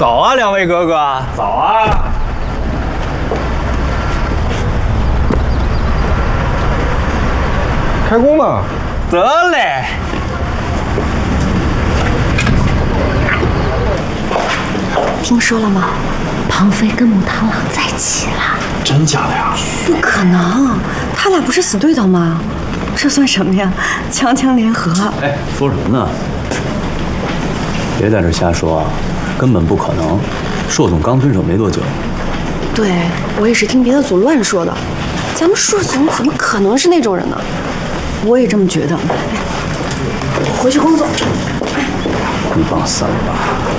早啊，两位哥哥。早啊。 开工嘛。 得嘞。 听说了吗？庞飞跟母螳螂在一起了。 真假的呀？ 不可能，他俩不是死对头吗？这算什么呀？强强联合。 哎，说什么呢？别在这瞎说啊，根本不可能。硕总刚分手没多久。 对，我也是听别的组乱说的。咱们硕总怎么可能是那种人呢？我也这么觉得。哎，回去工作。 一帮三八。